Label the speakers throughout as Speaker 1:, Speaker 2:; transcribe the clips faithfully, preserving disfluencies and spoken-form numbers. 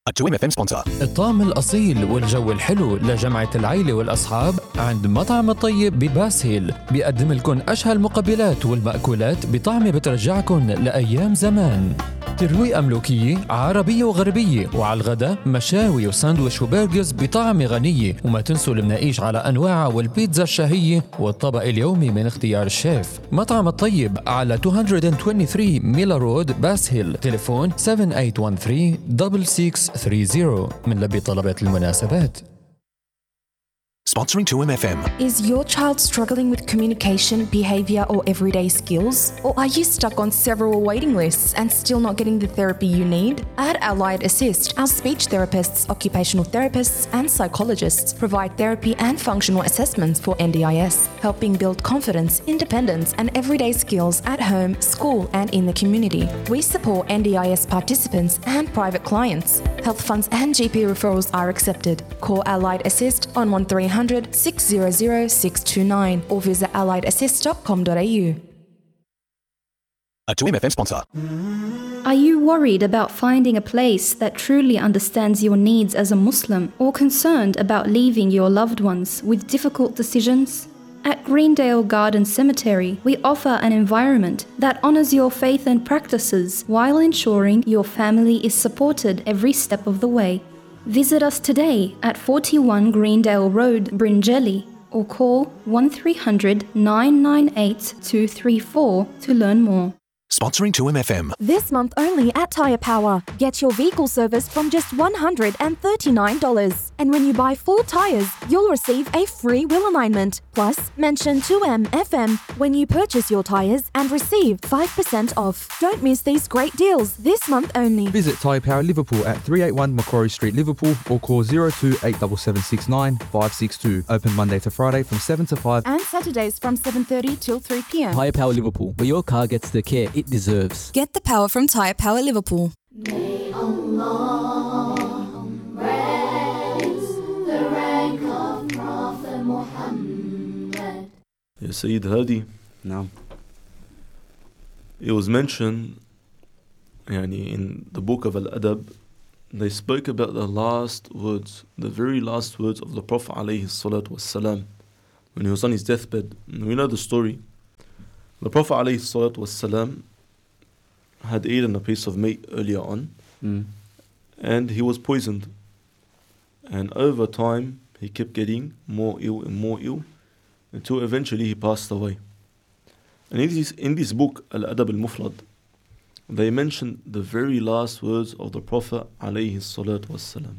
Speaker 1: تو إم إف إم sponsor.
Speaker 2: الطعم الأصيل والجو الحلو لجمعة العيلة والأصحاب عند مطعم الطيب بباسهيل بيقدم لكم أشهى المقبلات والمأكولات بطعمة بترجعكم لأيام زمان. ترويقة ملوكية عربية وغربية، وعلى الغداء مشاوي وساندويش وبرجرز بطعمة غنية. وما تنسوا المناقيش على أنواعها والبيتزا الشهية والطبق اليومي من اختيار الشيف. مطعم الطيب على مئتين وثلاثة وعشرين ميلا رود باسهيل. تليفون سبعة ثمانية واحد ثلاثة ستة ستة ثلاثين من لبي طلبات المناسبات.
Speaker 1: Sponsoring تو إم إف إم.
Speaker 3: Is your child struggling with communication, behavior, or everyday skills? Or are you stuck on several waiting lists and still not getting the therapy you need? At Allied Assist, our speech therapists, occupational therapists, and psychologists provide therapy and functional assessments for N D I S, helping build confidence, independence, and everyday skills at home, school, and in the community. We support N D I S participants and private clients. Health funds and G P referrals are accepted. Call Allied Assist on one three hundred, six hundred, six two nine or visit allied assist dot com dot a u.
Speaker 1: تو إم إف إم sponsor.
Speaker 4: Are you worried about finding a place that truly understands your needs as a Muslim, or concerned about leaving your loved ones with difficult decisions? At Greendale Garden Cemetery, we offer an environment that honors your faith and practices while ensuring your family is supported every step of the way. Visit us today at forty-one Greendale Road, Bringelly, or call one three hundred, nine nine eight, two three four to learn more.
Speaker 1: Sponsoring تو إم إف إم.
Speaker 5: This month only at Tyre Power. Get your vehicle service from just one hundred thirty-nine dollars. And when you buy four tyres, you'll receive a free wheel alignment. Plus, mention two M F M when you purchase your tyres and receive five percent off. Don't miss these great deals this month only.
Speaker 6: Visit Tyre Power Liverpool at three eighty-one Macquarie Street, Liverpool, or call zero two eight seven seven six nine five six two. Open Monday to Friday from seven to five.
Speaker 5: And Saturdays from seven thirty till three p.m.
Speaker 7: Tyre Power Liverpool, where your car gets the care it deserves.
Speaker 8: Get the power from Tyre Power Liverpool.
Speaker 9: May Allah raise the rank of Prophet Muhammad.
Speaker 10: Ya Sayyid Hadi.
Speaker 11: No.
Speaker 10: It was mentioned yani, in the book of Al-Adab, they spoke about the last words, the very last words of the Prophet alayhi salatu wassalam, when he was on his deathbed. And we know the story. The Prophet alayhi salatu wassalam had eaten a piece of meat earlier on,
Speaker 11: mm.
Speaker 10: and he was poisoned. And over time, he kept getting more ill and more ill, until eventually he passed away. And in this, in this book, Al-Adab al-Mufrad, they mention the very last words of the Prophet alayhi salatu wassalam.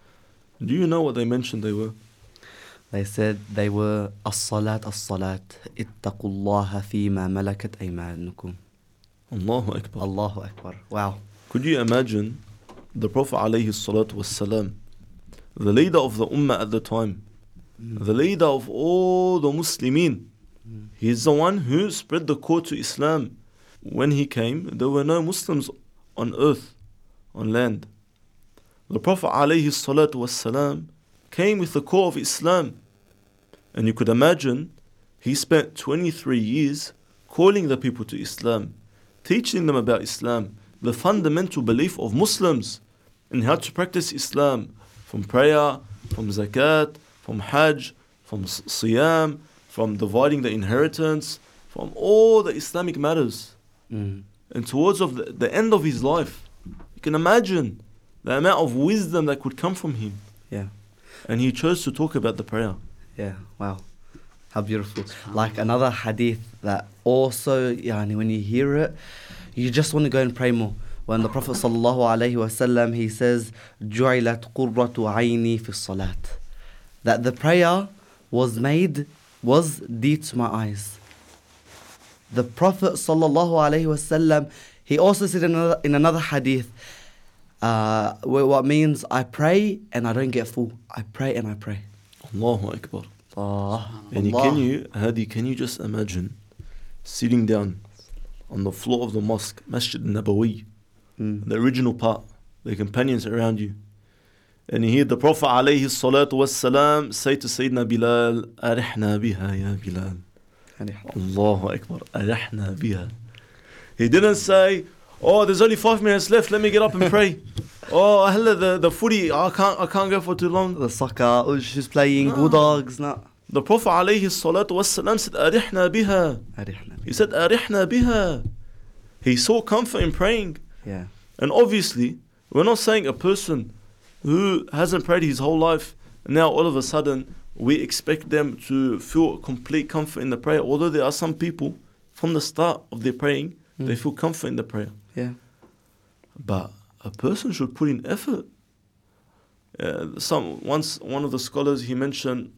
Speaker 10: Do you know what they mentioned they were?
Speaker 11: They said they were as-salat as-salat, ittaqullaha fima malakat aymanukum.
Speaker 10: Allahu Akbar.
Speaker 11: Allahu Akbar. Wow.
Speaker 10: Could you imagine the Prophet alayhi salatu wassalam, the leader of the ummah at the time, mm. the leader of all the Muslimin, mm. he's the one who spread the call to Islam. When he came, there were no Muslims on earth, on land. The Prophet alayhi salatu wassalam came with the call of Islam. And you could imagine, he spent twenty-three years calling the people to Islam, teaching them about Islam, the fundamental belief of Muslims, and how to practice Islam, from prayer, from zakat, from hajj, from siyam, from dividing the inheritance, from all the Islamic matters.
Speaker 11: Mm.
Speaker 10: And towards of the, the end of his life, you can imagine the amount of wisdom that could come from him.
Speaker 11: Yeah.
Speaker 10: And he chose to talk about the prayer.
Speaker 11: Yeah, wow. How beautiful. Like another hadith that also, yani, when you hear it, you just want to go and pray more. When the Prophet sallallahu alaihi wasallam, he says, جُعِلَتْ قُرَّةُ عَيْنِي فِي الصَّلَاةِ, that the prayer was made, was dear to my eyes. The Prophet sallallahu alaihi wasallam, he also said in another, in another hadith, uh, what means I pray and I don't get full. I pray and I pray.
Speaker 10: Allahu Akbar.
Speaker 11: Oh,
Speaker 10: and
Speaker 11: Allah.
Speaker 10: can you, Hadi, can you just imagine sitting down on the floor of the mosque, Masjid al-Nabawi,
Speaker 11: mm.
Speaker 10: the original part, the companions around you, and you hear the Prophet alayhi salatu wassalam say to Sayyidina Bilal, Arihna biha ya Bilal. Allahu Akbar, Arihna biha. He didn't say, oh, there's only five minutes left, let me get up and pray. Oh, hella the, the footy, I can't I can't go for too long.
Speaker 11: The soccer, oh, she's playing
Speaker 10: No.
Speaker 11: Bulldogs, no.
Speaker 10: The Prophet alayhi salatu wassalam said, أرحنا بها.
Speaker 11: أرحنا.
Speaker 10: He said, أرحنا بها. He saw comfort in praying.
Speaker 11: Yeah.
Speaker 10: And obviously, we're not saying a person who hasn't prayed his whole life, now all of a sudden, we expect them to feel complete comfort in the prayer. Although there are some people, from the start of their praying,
Speaker 11: Mm.
Speaker 10: they feel comfort in the prayer.
Speaker 11: Yeah.
Speaker 10: But a person should put in effort. Uh, some once one of the scholars he mentioned,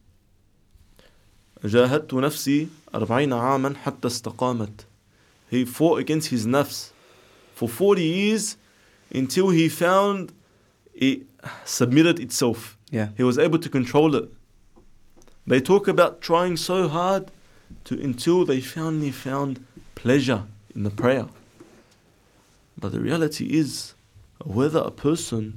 Speaker 10: جاهدت نفسي أربعين عاما حتى استقامت. He fought against his nafs for forty years until he found it submitted itself.
Speaker 11: Yeah.
Speaker 10: He was able to control it. They talk about trying so hard to until they finally found pleasure in the prayer. But the reality is, whether a person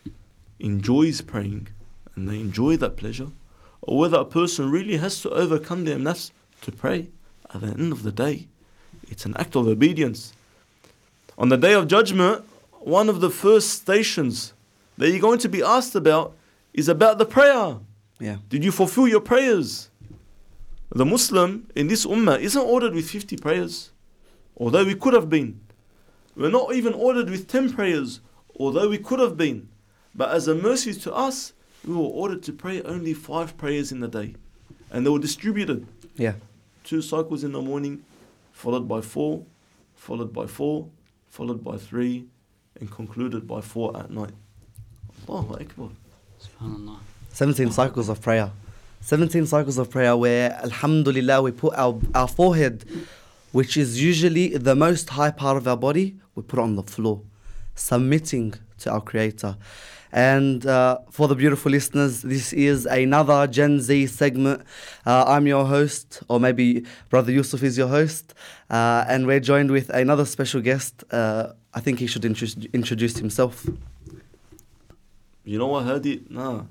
Speaker 10: enjoys praying and they enjoy that pleasure, or whether a person really has to overcome their nafs to pray, at the end of the day, it's an act of obedience. On the Day of Judgment, one of the first stations that you're going to be asked about is about the prayer.
Speaker 11: Yeah.
Speaker 10: Did you fulfill your prayers? The Muslim in this ummah isn't ordered with fifty prayers, although we could have been. We're not even ordered with ten prayers, although we could have been. But as a mercy to us, we were ordered to pray only five prayers in the day. And they were distributed.
Speaker 11: Yeah.
Speaker 10: Two cycles in the morning, followed by four, followed by four, followed by three, and concluded by four at night. Allahu Akbar.
Speaker 7: SubhanAllah.
Speaker 11: seventeen cycles of prayer. seventeen cycles of prayer where, alhamdulillah, we put our, our forehead, which is usually the most high part of our body, we put it on the floor, submitting to our Creator. And uh, for the beautiful listeners, this is another Gen Z segment. Uh, I'm your host, or maybe Brother Yusuf is your host, uh, and we're joined with another special guest. Uh, I think he should intru- introduce himself.
Speaker 10: You know what, Hadi? Nah.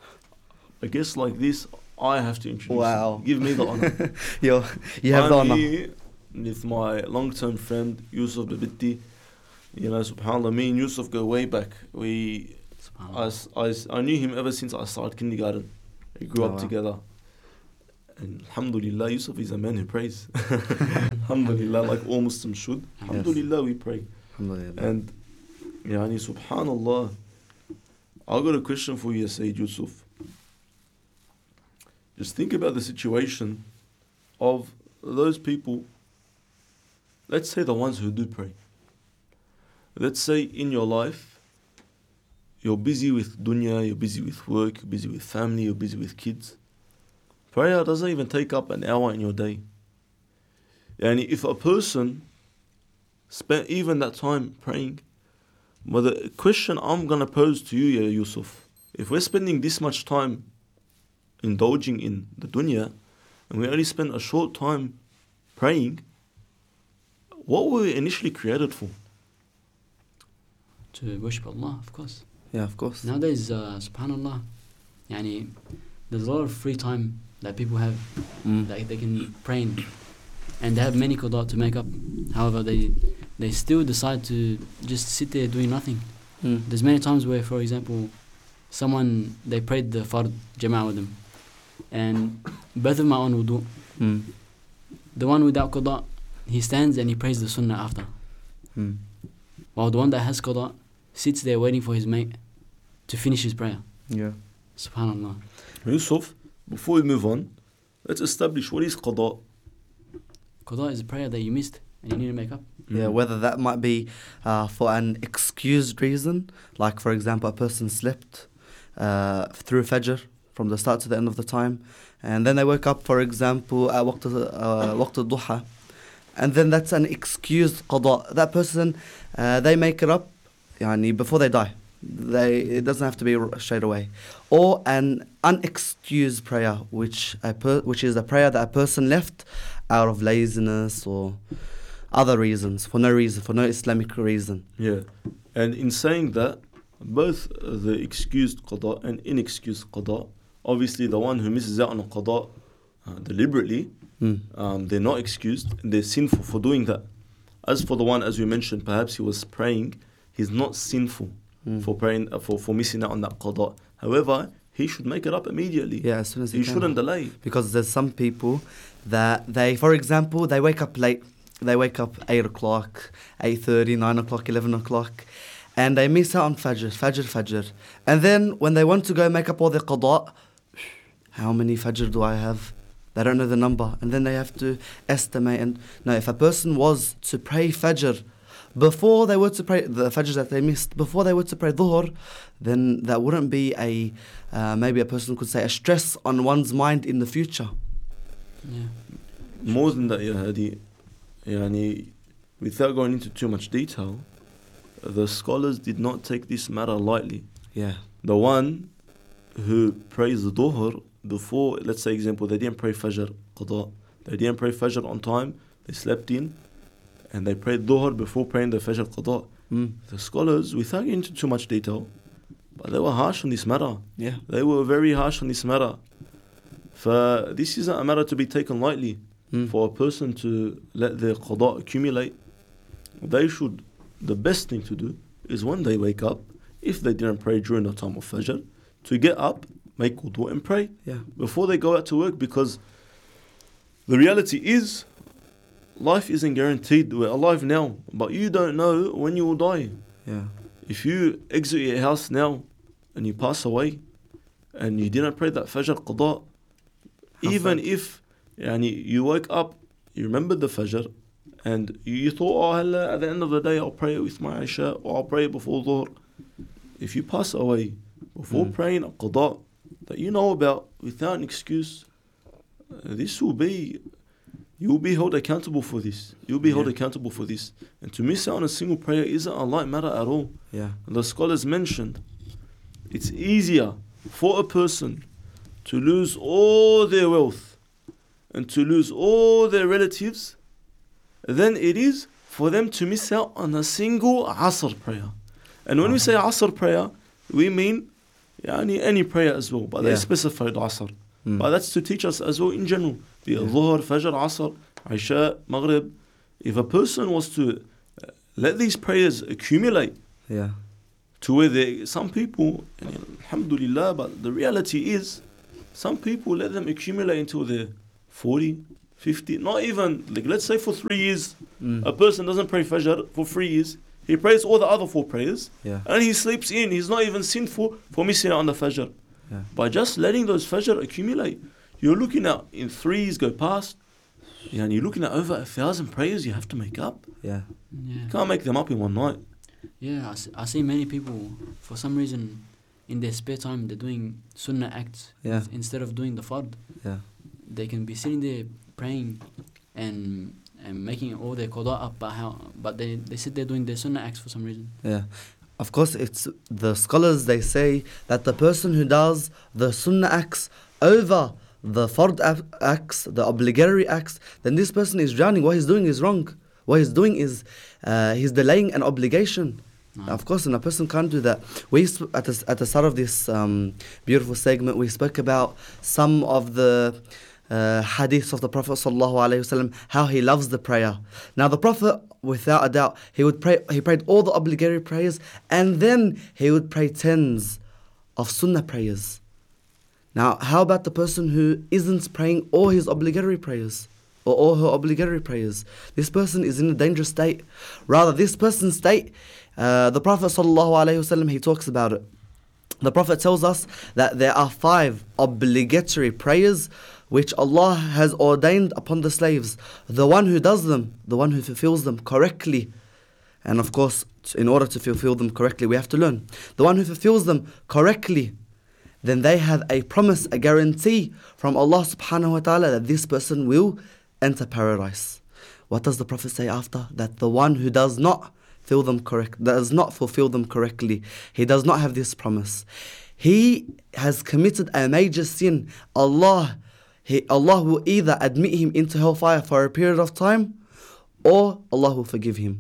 Speaker 10: A guest like this, I have to introduce.
Speaker 11: Wow.
Speaker 10: him. Give me the honor.
Speaker 11: Yo, you have
Speaker 10: I'm
Speaker 11: the honor.
Speaker 10: here with my long-term friend, Yusuf Bibitti. You know, subhanAllah, me and Yusuf go way back. We... I, I, I knew him ever since I started kindergarten. We grew
Speaker 11: Oh,
Speaker 10: up
Speaker 11: wow.
Speaker 10: together. And alhamdulillah, Yusuf is a man who prays. Alhamdulillah, like all Muslims should. Alhamdulillah, we pray.
Speaker 11: Alhamdulillah.
Speaker 10: And, yani, subhanallah, I got a question for you, Sayyid Yusuf. Just think about the situation of those people, let's say the ones who do pray. Let's say in your life, you're busy with dunya, you're busy with work, you're busy with family, you're busy with kids. Prayer doesn't even take up an hour in your day. And if a person spent even that time praying, but the question I'm going to pose to you, Ya Yusuf, if we're spending this much time indulging in the dunya, and we only spend a short time praying, what were we initially created for?
Speaker 7: To worship Allah, of course.
Speaker 11: Yeah, of course.
Speaker 7: Nowadays, uh, subhanAllah, yani, there's a lot of free time that people have,
Speaker 11: Mm.
Speaker 7: that they can pray in, and they have many qada to make up. However, they they still decide to just sit there doing nothing.
Speaker 11: Mm.
Speaker 7: There's many times where, for example, someone, they prayed the fard jama'ah with them, and both of them are on wudu.
Speaker 11: Mm.
Speaker 7: The one without qada, he stands and he prays the sunnah after,
Speaker 11: Mm.
Speaker 7: while the one that has qada sits there waiting for his mate to finish his prayer.
Speaker 11: Yeah.
Speaker 7: SubhanAllah.
Speaker 10: Yusuf, before we move on, let's establish what is qada.
Speaker 7: Qada is a prayer that you missed and you need to make up.
Speaker 11: Yeah, whether that might be uh, for an excused reason, like for example, a person slept uh, through Fajr from the start to the end of the time, and then they woke up, for example, at waqt uh, waqt al-duha, and then that's an excused qada. That person, uh, they make it up, yani, before they die. They it doesn't have to be r- straight away, or an unexcused prayer, which a per- which is a prayer that a person left out of laziness or other reasons, for no reason, for no Islamic reason.
Speaker 10: Yeah, and in saying that, both the excused qada and inexcused qada, obviously the one who misses out on a qada uh, deliberately,
Speaker 11: Mm.
Speaker 10: um, they're not excused, and they're sinful for doing that. As for the one, as we mentioned, perhaps he was praying, he's not sinful.
Speaker 11: Mm.
Speaker 10: for praying uh, for, for missing out on that qada. However, he should make it up immediately.
Speaker 11: Yeah, as soon as he,
Speaker 10: he
Speaker 11: can.
Speaker 10: shouldn't delay.
Speaker 11: Because there's some people that they, for example, they wake up late. They wake up eight o'clock, eight thirty, nine o'clock, eleven o'clock, and they miss out on Fajr, Fajr, Fajr. And then when they want to go make up all their qada, how many Fajr do I have? They don't know the number. And then they have to estimate. And no, if a person was to pray Fajr before they were to pray the Fajr that they missed, before they were to pray Dhuhr, then that wouldn't be a, uh, maybe a person could say, a stress on one's mind in the future.
Speaker 7: Yeah.
Speaker 10: More than that, Ya Hadi, yani, without going into too much detail, the scholars did not take this matter lightly.
Speaker 11: Yeah.
Speaker 10: The one who prays the Dhuhr before, let's say example, they didn't pray Fajr qada, they didn't pray Fajr on time, they slept in, and they prayed Dhuhr before praying the Fajr qada.
Speaker 11: Mm.
Speaker 10: The scholars, without getting into too much detail, but they were harsh on this matter.
Speaker 11: Yeah.
Speaker 10: They were very harsh on this matter. For this isn't a matter to be taken lightly.
Speaker 11: Mm.
Speaker 10: For a person to let their qada accumulate, they should, the best thing to do is when they wake up, if they didn't pray during the time of Fajr, to get up, make wudu and pray
Speaker 11: Yeah.
Speaker 10: before they go out to work, because the reality is life isn't guaranteed. We're alive now, but you don't know when you will die.
Speaker 11: Yeah.
Speaker 10: If you exit your house now and you pass away and you didn't pray that Fajr qada, even if yani, you woke up, you remembered the Fajr, and you thought, oh, hala, at the end of the day I'll pray it with my Isha, or I'll pray it before Dhuhr. If you pass away before
Speaker 11: Mm.
Speaker 10: praying a qada that you know about without an excuse, uh, this will be, you will be held accountable for this. You'll be held
Speaker 11: Yeah.
Speaker 10: accountable for this. And to miss out on a single prayer isn't a light matter at all.
Speaker 11: Yeah.
Speaker 10: The scholars mentioned it's easier for a person to lose all their wealth and to lose all their relatives than it is for them to miss out on a single Asr prayer. And when we say Asr prayer, we mean yani, any prayer as well, but
Speaker 11: Yeah.
Speaker 10: they specified Asr.
Speaker 11: Mm.
Speaker 10: But that's to teach us as well in general. Be it Dhuhr, Fajr, Asr, Isha, Maghrib. If a person was to uh, let these prayers accumulate,
Speaker 11: Yeah.
Speaker 10: to where they, some people, yani, alhamdulillah, but the reality is, some people let them accumulate until they're forty, fifty, not even, like let's say for three years,
Speaker 11: Mm.
Speaker 10: a person doesn't pray Fajr for three years, he prays all the other four prayers,
Speaker 11: Yeah.
Speaker 10: and he sleeps in, he's not even sinful for missing out on the Fajr.
Speaker 11: Yeah.
Speaker 10: By just letting those Fajr accumulate, you're looking at, in three years go past, and you're looking at over a thousand prayers you have to make up.
Speaker 11: Yeah.
Speaker 7: Yeah.
Speaker 10: You can't make them up in one night.
Speaker 7: Yeah, I see, I see many people, for some reason, in their spare time, they're doing sunnah acts
Speaker 11: Yeah.
Speaker 7: instead of doing the fard.
Speaker 11: Yeah.
Speaker 7: They can be sitting there praying and and making all their qada up, but, how, but they, they sit there doing their sunnah acts for some reason.
Speaker 11: Yeah. Of course, it's the scholars, they say that the person who does the sunnah acts over the fard ac- acts, the obligatory acts, then this person is drowning. What he's doing is wrong. What he's doing is uh, he's delaying an obligation.
Speaker 7: No.
Speaker 11: Of course, and a person can't do that. We sp- at the at the start of this um, beautiful segment, we spoke about some of the uh, hadiths of the Prophet sallallahu alaihi wasallam, how he loves the prayer. Now, the Prophet, without a doubt, he would pray. He prayed all the obligatory prayers, and then he would pray tens of sunnah prayers. Now, how about the person who isn't praying all his obligatory prayers or all her obligatory prayers? This person is in a dangerous state. Rather, this person's state, uh, the Prophet sallallahu alaihi wasallam, he talks about it. The Prophet tells us that there are five obligatory prayers which Allah has ordained upon the slaves. The one who does them, the one who fulfills them correctly. And of course, in order to fulfill them correctly, we have to learn. The one who fulfills them correctly, then they have a promise, a guarantee from Allah subhanahu wa ta'ala that this person will enter paradise. What does the Prophet say after? That the one who does not fulfill them correct, does not fulfill them correctly, he does not have this promise. He has committed a major sin. Allah, he, Allah will either admit him into hellfire for a period of time, or Allah will forgive him.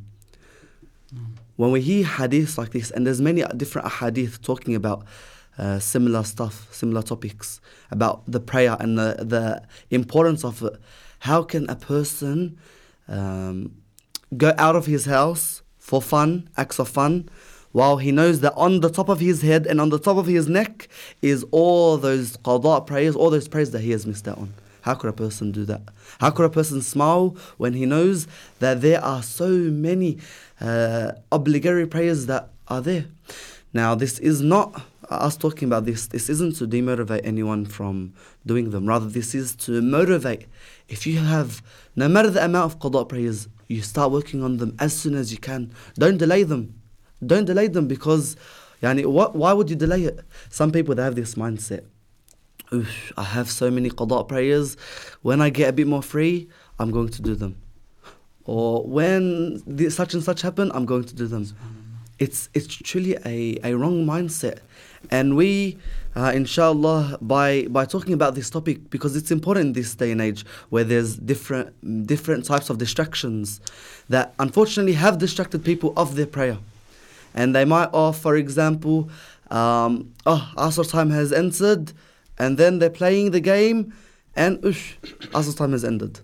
Speaker 11: When we hear hadiths like this, and there's many different hadith talking about uh, similar stuff, similar topics, about the prayer and the, the importance of it, how can a person um, go out of his house for fun, acts of fun, while he knows that on the top of his head and on the top of his neck is all those qada prayers, all those prayers that he has missed out on. How could a person do that? How could a person smile when he knows that there are so many uh, obligatory prayers that are there? Now, this is not us talking about this. This isn't to demotivate anyone from doing them. Rather, this is to motivate. If you have, no matter the amount of qada prayers, you start working on them as soon as you can. Don't delay them. Don't delay them because, yani, what, why would you delay it? Some people, they have this mindset. Oof, I have so many qada prayers. When I get a bit more free, I'm going to do them. Or when this, such and such happen, I'm going to do them. It's it's truly a, a wrong mindset. And we, uh, inshallah, by by talking about this topic, because it's important in this day and age where there's different different types of distractions that unfortunately have distracted people of their prayer. And they might, oh, for example, um, oh, Asr time has entered, and then they're playing the game, and ush, Asr time has ended.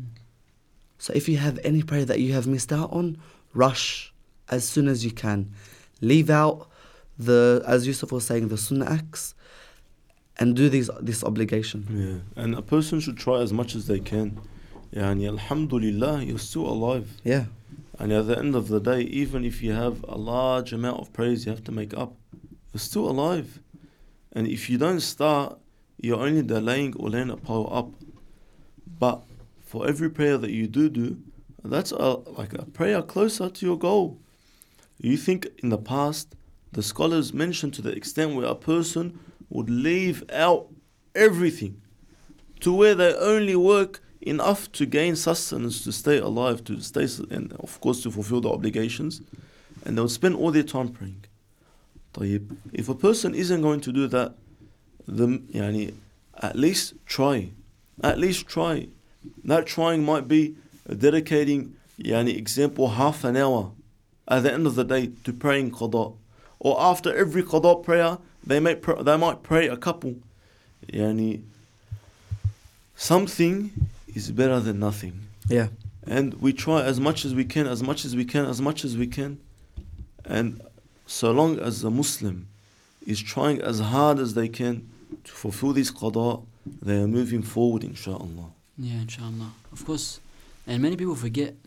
Speaker 11: So if you have any prayer that you have missed out on, rush as soon as you can. Leave out the, as Yusuf was saying, the sunnah acts, and do these this obligation.
Speaker 10: Yeah, and a person should try as much as they can. Yani, alhamdulillah, you're still alive.
Speaker 11: Yeah.
Speaker 10: And at the end of the day, even if you have a large amount of praise you have to make up, you're still alive. And if you don't start, you're only delaying or letting it pile up. But for every prayer that you do do, that's a, like a prayer closer to your goal. You think in the past, the scholars mentioned to the extent where a person would leave out everything to where they only work enough to gain sustenance, to stay alive, to stay, and of course to fulfill the obligations, and they would spend all their time praying. طيب, if a person isn't going to do that, then yani, at least try. At least try. That trying might be dedicating, yani, example, half an hour at the end of the day to praying qada. Or after every qada prayer, they might pray, they might pray a couple. Yani, something is better than nothing.
Speaker 11: Yeah.
Speaker 10: And we try as much as we can, as much as we can, as much as we can. And so long as a Muslim is trying as hard as they can to fulfill this qada, they are moving forward, inshaAllah.
Speaker 7: Yeah, inshallah. Of course. And many people forget